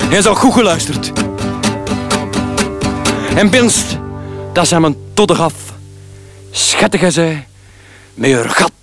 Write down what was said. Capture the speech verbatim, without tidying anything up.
Hij zou goed geluisterd. En binst, dat ze hem een todder gaf. Schattige zij, met haar gat